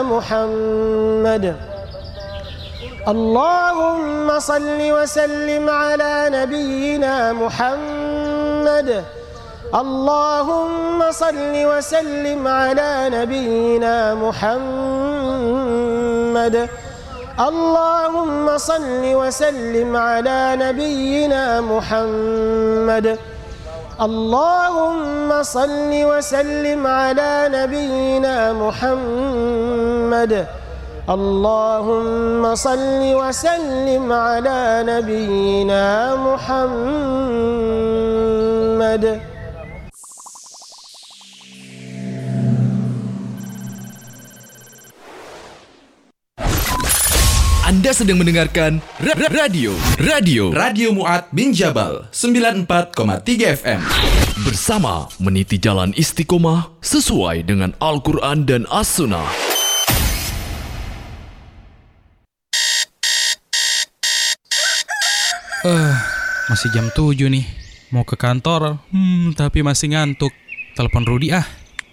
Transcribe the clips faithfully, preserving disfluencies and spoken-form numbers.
محمد اللهم صل وسلم على نبينا محمد اللهم صل وسلم على نبينا محمد اللهم صل وسلم على نبينا محمد اللهم صل وسلم على نبينا محمد اللهم صل وسلم على نبينا محمد. Anda sedang mendengarkan ra- ra- radio radio Radio Mu'ad bin Jabal sembilan puluh empat koma tiga F M bersama meniti jalan istiqomah sesuai dengan Al-Quran dan As-Sunnah. Uh, masih jam tujuh nih. Mau ke kantor, hmm, tapi masih ngantuk. Telepon Rudi ah.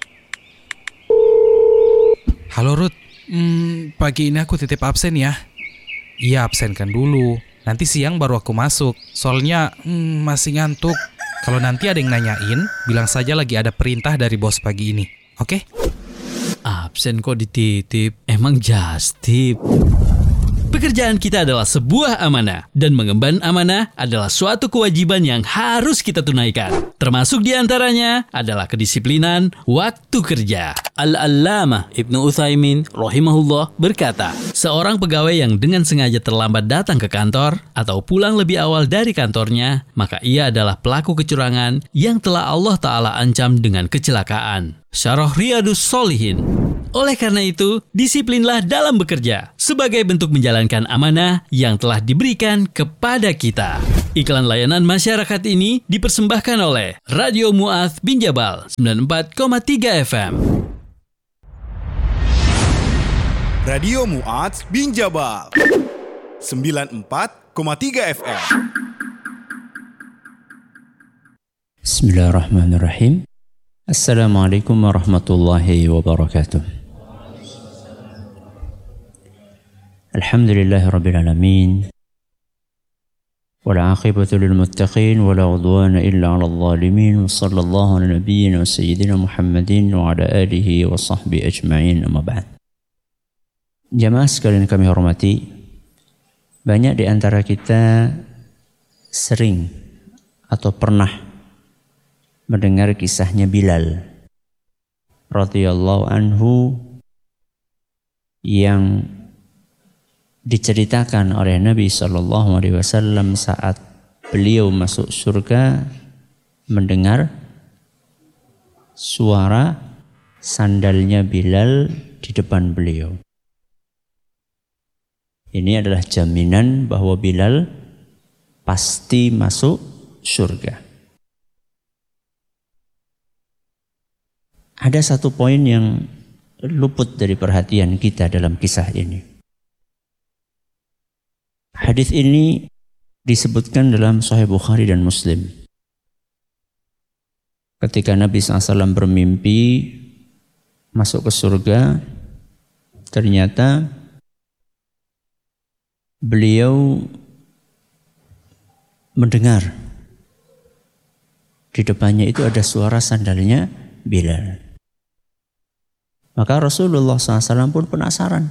Halo Rud, hmm, pagi ini aku titip absen ya. Iya, absenkan dulu. Nanti siang baru aku masuk. Soalnya hmm, masih ngantuk. Kalau nanti ada yang nanyain, bilang saja lagi ada perintah dari bos pagi ini. Oke? Absen kok dititip? Emang just tip? Pekerjaan kita adalah sebuah amanah, dan mengemban amanah adalah suatu kewajiban yang harus kita tunaikan. Termasuk diantaranya adalah kedisiplinan waktu kerja. Al-Allamah Ibnu Utsaimin rahimahullah berkata, seorang pegawai yang dengan sengaja terlambat datang ke kantor atau pulang lebih awal dari kantornya, maka ia adalah pelaku kecurangan yang telah Allah Ta'ala ancam dengan kecelakaan. Syarah Riyadus Shalihin. Oleh karena itu, disiplinlah dalam bekerja sebagai bentuk menjalankan amanah yang telah diberikan kepada kita. Iklan layanan masyarakat ini dipersembahkan oleh Radio Mu'ad bin Jabal sembilan puluh empat koma tiga F M. Radio Mu'ad bin Jabal sembilan puluh empat koma tiga F M. Bismillahirrahmanirrahim. Assalamualaikum warahmatullahi wabarakatuh. Alhamdulillahi rabbil alamin. Wal 'aqibatu lil muttaqin wa la 'udwana illa 'alal zalimin. Wa sallallahu ala nabiyyina wa sayyidina Muhammadin wa ala alihi wa sahbihi ajma'in. Amma ba'd. Jamaah sekalian kami hormati, banyak di antara kita sering atau pernah mendengar kisahnya Bilal radhiyallahu anhu yang diceritakan oleh Nabi sallallahu alaihi wasallam saat beliau masuk surga mendengar suara sandalnya Bilal di depan beliau. Ini adalah jaminan bahwa Bilal pasti masuk surga. Ada satu poin yang luput dari perhatian kita dalam kisah ini. Hadis ini disebutkan dalam Sahih Bukhari dan Muslim. Ketika Nabi shallallahu alaihi wasallam bermimpi masuk ke surga, ternyata beliau mendengar di depannya itu ada suara sandalnya Bilal. Maka Rasulullah shallallahu alaihi wasallam pun penasaran.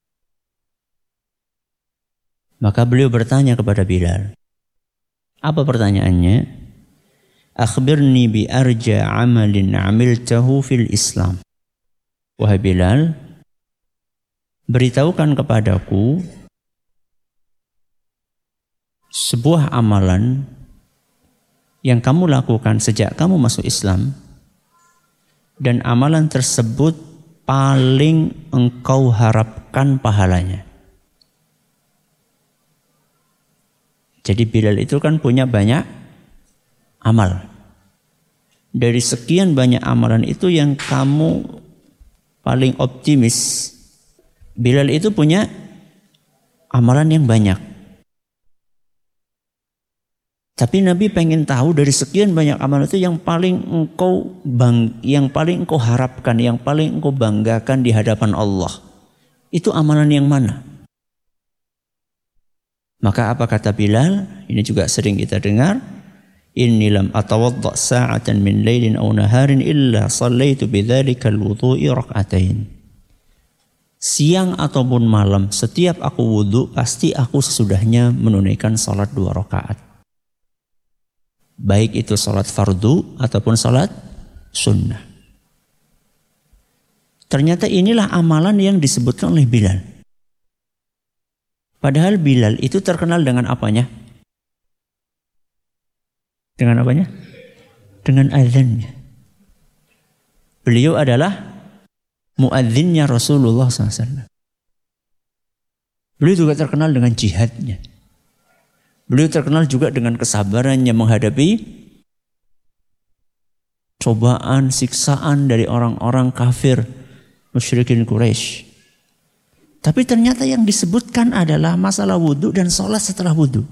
Maka beliau bertanya kepada Bilal. Apa pertanyaannya? Akhbirni bi arja amalin amiltahu fil Islam. Wahai Bilal, beritahukan kepadaku sebuah amalan yang kamu lakukan sejak kamu masuk Islam, dan amalan tersebut paling engkau harapkan pahalanya. Jadi Bilal itu kan punya banyak amal. Dari sekian banyak amalan itu yang kamu paling optimis, Bilal itu punya amalan yang banyak. Tapi Nabi pengen tahu dari sekian banyak amalan itu yang paling engkau bang, yang paling engkau harapkan, yang paling engkau banggakan di hadapan Allah. Itu amalan yang mana? Maka apa kata Bilal? Ini juga sering kita dengar. Inni lam atawadda sa'atan min lailin aw naharin illa sallaitu bidzalika alwudu'i rak'atain. Siang ataupun malam, setiap aku wudu pasti aku sesudahnya menunaikan salat dua rakaat. Baik itu salat fardu ataupun salat sunnah. Ternyata inilah amalan yang disebutkan oleh Bilal. Padahal Bilal itu terkenal dengan apanya? Dengan apanya? Dengan azannya. Beliau adalah muadzinnya Rasulullah shallallahu alaihi wasallam. Beliau juga terkenal dengan jihadnya. Beliau terkenal juga dengan kesabarannya menghadapi cobaan, siksaan dari orang-orang kafir musyrikin Quraisy. Tapi ternyata yang disebutkan adalah masalah wudhu dan sholat setelah wudhu.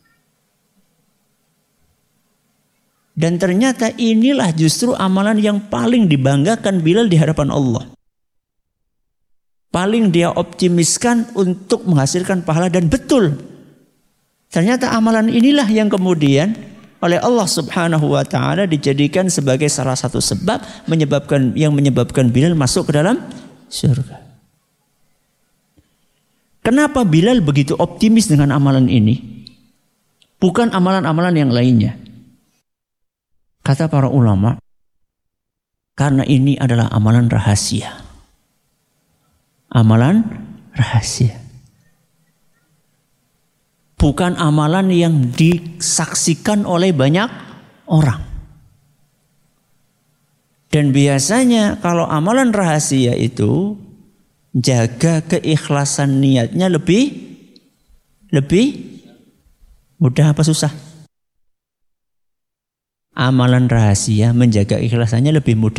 Dan ternyata inilah justru amalan yang paling dibanggakan Bilal di hadapan Allah. Paling dia optimiskan untuk menghasilkan pahala, dan betul. Ternyata amalan inilah yang kemudian oleh Allah Subhanahu wa taala dijadikan sebagai salah satu sebab menyebabkan yang menyebabkan Bilal masuk ke dalam surga. Kenapa Bilal begitu optimis dengan amalan ini? Bukan amalan-amalan yang lainnya. Kata para ulama, karena ini adalah amalan rahasia. Amalan rahasia. Bukan amalan yang disaksikan oleh banyak orang. Dan biasanya kalau amalan rahasia itu, jaga keikhlasan niatnya lebih lebih mudah apa susah? Amalan rahasia menjaga ikhlasannya lebih mudah